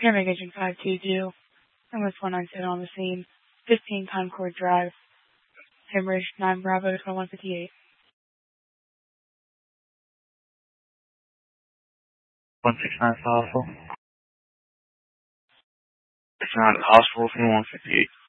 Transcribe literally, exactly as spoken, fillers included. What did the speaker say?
Paramedic Agent five two two, Ambulance one nine seven on the scene, fifteen Concord Drive, hemorrhage nine Bravo to one fifty-eight. one six nine five four. It's not at the hospital from one fifty-eight.